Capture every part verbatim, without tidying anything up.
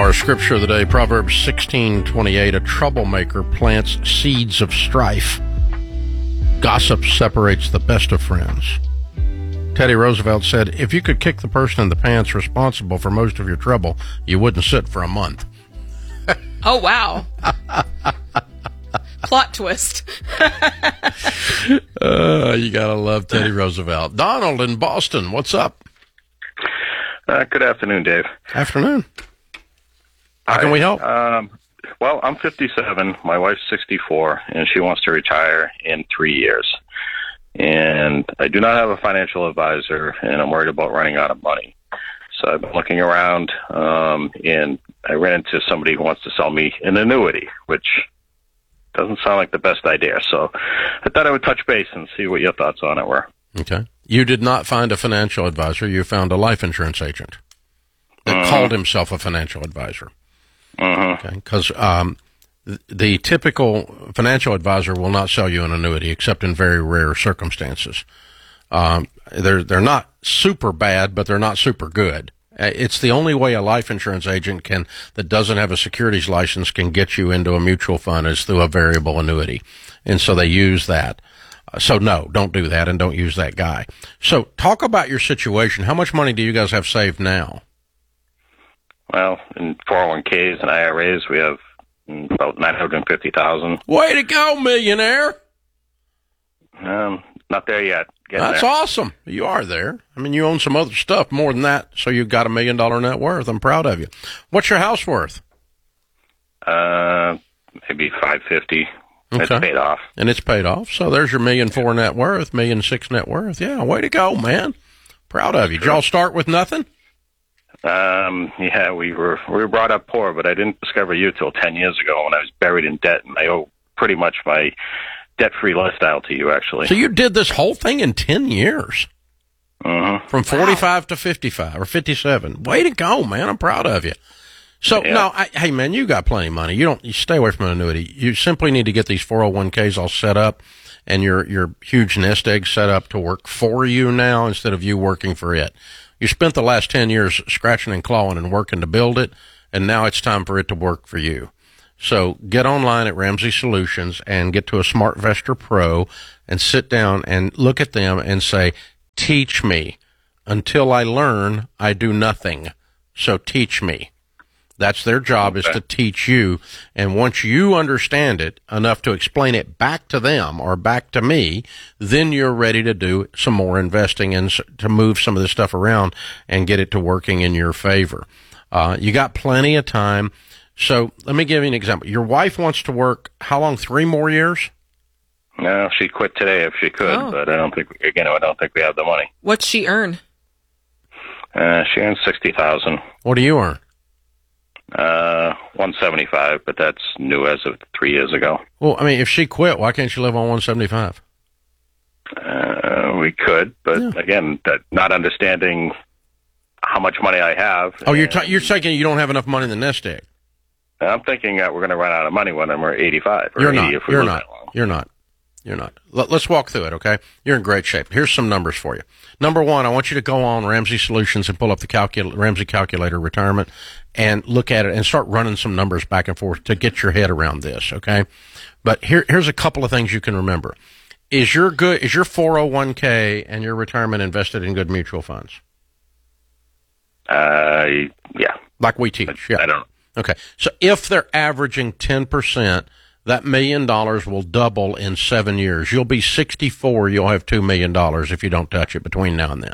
Our scripture of the day, Proverbs sixteen twenty-eight, a troublemaker plants seeds of strife. Gossip separates the best of friends. Teddy Roosevelt said, if you could kick the person in the pants responsible for most of your trouble, you wouldn't sit for a month. Oh, wow. Plot twist. uh, you gotta love Teddy Roosevelt. Donald in Boston, what's up? Uh, good afternoon, Dave. Afternoon. How can we help? Um, well, I'm fifty-seven. My wife's sixty-four, and she wants to retire in three years. And I do not have a financial advisor, and I'm worried about running out of money. So I've been looking around, um, and I ran into somebody who wants to sell me an annuity, which doesn't sound like the best idea. So I thought I would touch base and see what your thoughts on it were. Okay. You did not find a financial advisor. You found a life insurance agent that mm-hmm. called himself a financial advisor. Mm-hmm. Okay. Because um, th- the typical financial advisor will not sell you an annuity except in very rare circumstances. Um, they're they're not super bad, but they're not super good. It's the only way a life insurance agent can that doesn't have a securities license can get you into a mutual fund is through a variable annuity, and so they use that. So no, don't do that, and don't use that guy. So talk about your situation. How much money do you guys have saved now? Well, in four oh one k's and I R As, we have about nine hundred fifty thousand dollars. Way to go, millionaire! Um, not there yet. Getting That's there. awesome. You are there. I mean, you own some other stuff more than that, so you've got a million dollar net worth. I'm proud of you. What's your house worth? Uh, maybe five fifty. Okay. It's paid off. And it's paid off. So there's your million four net worth, million six net worth. Yeah, way to go, man. Proud of you. Did y'all start with nothing? Um, yeah, we were we were brought up poor, but I didn't discover you till ten years ago when I was buried in debt, and I owe pretty much my debt-free lifestyle to you, actually. So you did this whole thing in ten years? Mm-hmm. From forty-five wow. to fifty-five or fifty-seven. Way to go, man. I'm proud of you. So, yeah. no, I, hey, man, you got plenty of money. You don't, you stay away from an annuity. You simply need to get these four oh one k's all set up and your, your huge nest egg set up to work for you now instead of you working for it. You spent the last ten years scratching and clawing and working to build it, and now it's time for it to work for you. So get online at Ramsey Solutions and get to a SmartVestor Pro and sit down and look at them and say, teach me. Until I learn, I do nothing. So teach me. That's their job, is to teach you. And once you understand it enough to explain it back to them or back to me, then you're ready to do some more investing and to move some of this stuff around and get it to working in your favor. Uh, you got plenty of time. So let me give you an example. Your wife wants to work how long? Three more years? No, she'd quit today if she could, oh. but I don't think, again, I don't think we have the money. What's she earn? Uh, she earns sixty thousand dollars. What do you earn? Uh, one seventy-five, but that's new as of three years ago. Well, I mean, if she quit, why can't she live on one seventy-five? Uh, we could, but yeah. again, that not understanding how much money I have. Oh, you're t- you're saying you don't have enough money in the nest egg. I'm thinking that we're going to run out of money when we're eighty-five or you're eighty not. if we You're live not. that long. You're not. You're not. Let, let's walk through it, okay? You're in great shape. Here's some numbers for you. Number one, I want you to go on Ramsey Solutions and pull up the calcul- Ramsey Calculator Retirement and look at it and start running some numbers back and forth to get your head around this, okay? But here, here's a couple of things you can remember. Is your good, is your four oh one k and your retirement invested in good mutual funds? Uh, yeah. Like we teach, yeah. I don't know. Okay. So if they're averaging ten percent, that million dollars will double in seven years. You'll be sixty-four. You'll have two million dollars if you don't touch it between now and then.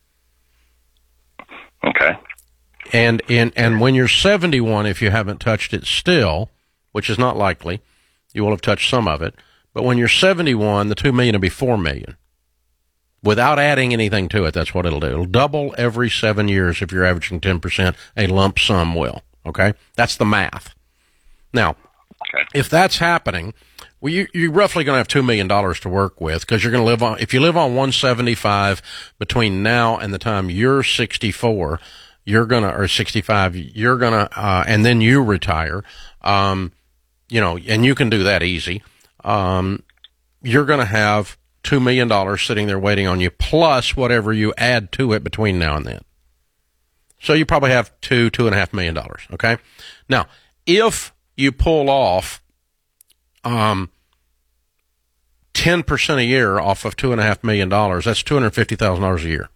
Okay. And, and, and when you're seventy-one, if you haven't touched it still, which is not likely, you will have touched some of it. But when you're seventy-one, the two million will be four million. Without adding anything to it, that's what it'll do. It'll double every seven years if you're averaging ten percent. A lump sum will. Okay? That's the math. Now, okay. If that's happening, well, you, you're roughly going to have two million dollars to work with because you're going to live on, if you live on one seventy-five between now and the time you're sixty-four, you're going to, or sixty-five, you're going to, uh, and then you retire, um, you know, and you can do that easy. Um, you're going to have two million dollars sitting there waiting on you, plus whatever you add to it between now and then. So you probably have two, two and a half million dollars. Okay. Now, if you pull off, um, ten percent a year off of two and a half million dollars, that's two hundred fifty thousand dollars a year.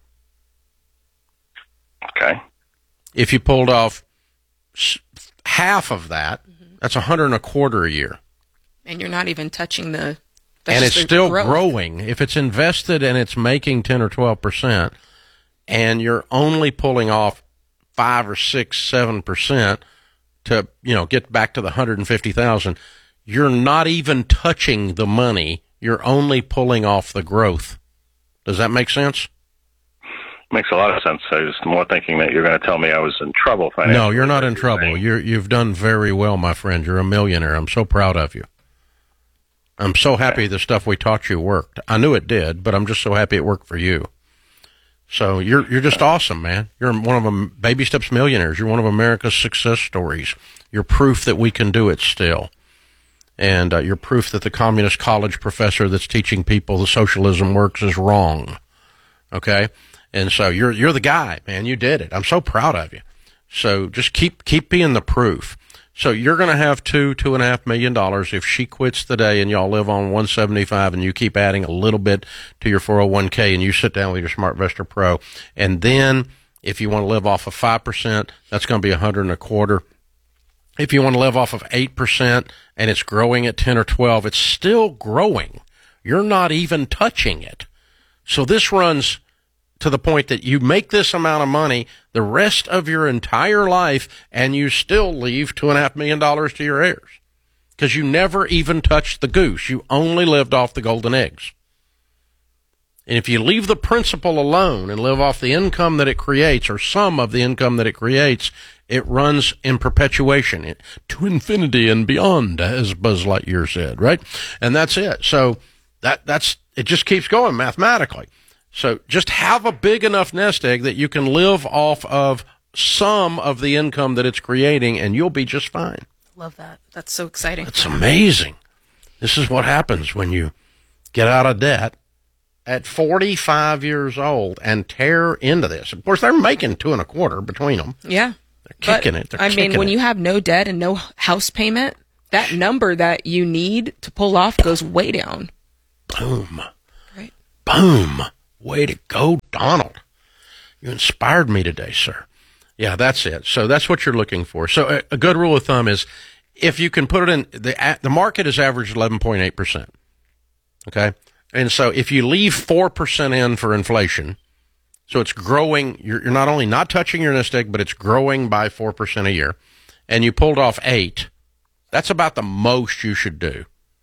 Okay. If you pulled off half of that, mm-hmm. that's a hundred and a quarter a year. And you're not even touching the, and it's still growth. growing. If it's invested and it's making ten or twelve percent, and you're only pulling off five or six, seven percent to, you know, get back to the hundred and fifty thousand, you're not even touching the money. You're only pulling off the growth. Does that make sense? Makes a lot of sense. I was more thinking that you're going to tell me I was in trouble financially. No, you're not in trouble. You're, you've done very well, my friend. You're a millionaire. I'm so proud of you. I'm so happy the stuff we taught you worked. I knew it did, but I'm just so happy it worked for you. So you're you're just awesome, man. You're one of them Baby Steps millionaires. You're one of America's success stories. You're proof that we can do it still. And uh, you're proof that the communist college professor that's teaching people the socialism works is wrong. Okay? And so you're you're the guy, man. You did it. I'm so proud of you. So just keep keep being the proof. So you're going to have two, two and a half million dollars if she quits today and y'all live on one seventy-five and you keep adding a little bit to your four oh one k and you sit down with your SmartVestor Pro. And then if you want to live off of five percent, that's going to be a hundred and a quarter. If you want to live off of eight percent and it's growing at ten or twelve, it's still growing. You're not even touching it. So this runs to the point that you make this amount of money the rest of your entire life and you still leave two and a half million dollars to your heirs because you never even touched the goose. You only lived off the golden eggs. And if you leave the principal alone and live off the income that it creates or some of the income that it creates, it runs in perpetuation to infinity and beyond, as Buzz Lightyear said, right? And that's it. So that that's it just keeps going mathematically. So just have a big enough nest egg that you can live off of some of the income that it's creating, and you'll be just fine. Love that. That's so exciting. It's amazing. This is what happens when you get out of debt at forty-five years old and tear into this. Of course, they're making two and a quarter between them. Yeah. They're kicking but, it. They're I kicking mean, when it. you have no debt and no house payment, that number that you need to pull off goes way down. Boom. Right. Boom. Way to go, Donald. You inspired me today, sir. Yeah, that's it. So that's what you're looking for. So a, a good rule of thumb is if you can put it in, the the market has averaged eleven point eight percent. Okay? And so if you leave four percent in for inflation, so it's growing, you're, you're not only not touching your nest egg, but it's growing by four percent a year, and you pulled off eight, that's about the most you should do.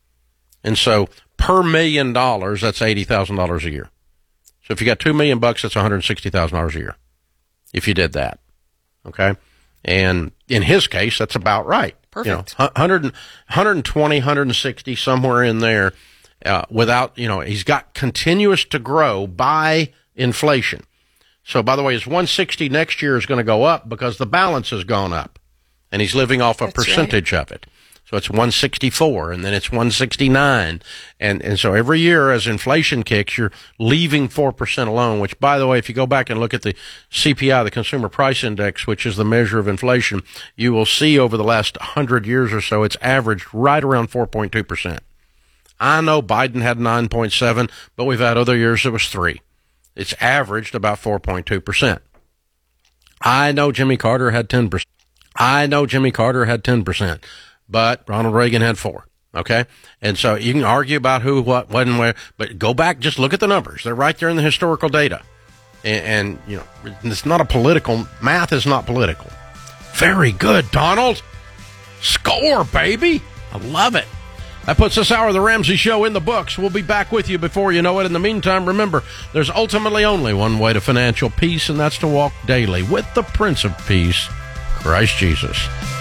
And so per million dollars, that's eighty thousand dollars a year. So if you got two million bucks, that's one hundred sixty thousand dollars a year. If you did that, okay, and in his case, that's about right. Perfect. You know, one hundred, one hundred twenty, one hundred sixty, somewhere in there. Uh, without, you know, he's got continuous to grow by inflation. So, by the way, his one hundred sixty next year is going to go up because the balance has gone up, and he's living off a That's percentage right. of it. So it's one hundred sixty-four, and then it's one hundred sixty-nine. And, and so every year as inflation kicks, you're leaving four percent alone, which, by the way, if you go back and look at the C P I, the Consumer Price Index, which is the measure of inflation, you will see over the last one hundred years or so, it's averaged right around four point two percent. I know Biden had nine point seven, but we've had other years it was three. It's averaged about four point two percent. I know Jimmy Carter had ten percent. I know Jimmy Carter had ten percent. But Ronald Reagan had four, okay? And so you can argue about who, what, when, and where, but go back, just look at the numbers. They're right there in the historical data. And, and you know, it's not a political, math is not political. Very good, Donald. Score, baby. I love it. That puts this hour of the Ramsey Show in the books. We'll be back with you before you know it. In the meantime, remember, there's ultimately only one way to financial peace, and that's to walk daily with the Prince of Peace, Christ Jesus.